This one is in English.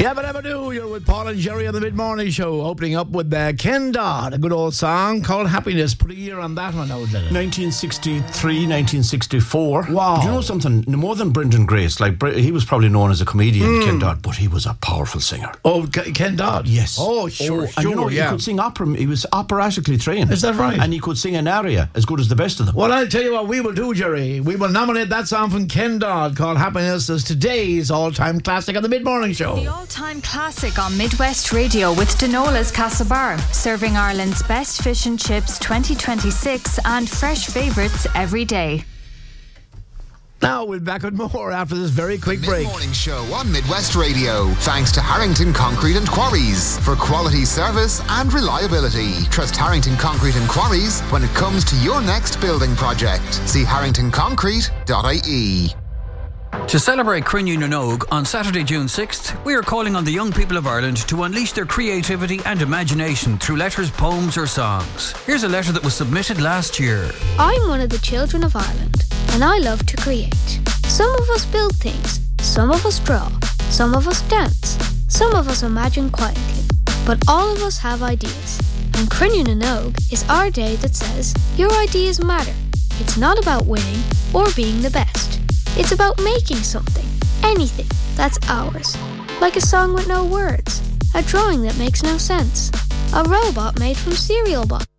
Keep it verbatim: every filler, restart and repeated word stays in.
Yabba dabba doo, you're with Paul and Jerry on the Mid-Morning Show, opening up with uh, Ken Dodd, a good old song called Happiness. Put a year on that one out, Lennon. nineteen sixty-three, nineteen sixty-four. Wow. Do you know something? More than Brendan Grace, like he was probably known as a comedian, mm. Ken Dodd, but he was a powerful singer. Oh, K- Ken Dodd? Yes. Oh, sure, oh, and sure, you know, yeah. he could sing opera. He was operatically trained. Is that right? And he could sing an aria as good as the best of them. Well, I'll tell you what we will do, Jerry. We will nominate that song from Ken Dodd called Happiness as today's all-time classic on the Mid-Morning Show. The all-time classic on Midwest Radio with Denola's Castlebar, serving Ireland's best fish and chips twenty twenty-six and fresh favourites every day. Now we'll be back with more after this very quick break. Mid-Morning Show on Midwest Radio, thanks to Harrington Concrete and Quarries for quality service and reliability. Trust Harrington Concrete and Quarries when it comes to your next building project. See harrington concrete dot I E. To celebrate Crinne na nÓg on Saturday, June sixth, we are calling on the young people of Ireland to unleash their creativity and imagination through letters, poems or songs. Here's a letter that was submitted last year. I'm one of the children of Ireland, and I love to create. Some of us build things, some of us draw, some of us dance, some of us imagine quietly, but all of us have ideas. And Crinne na nÓg is our day that says, your ideas matter. It's not about winning or being the best. It's about making something, anything, that's ours. Like a song with no words, a drawing that makes no sense, a robot made from cereal box.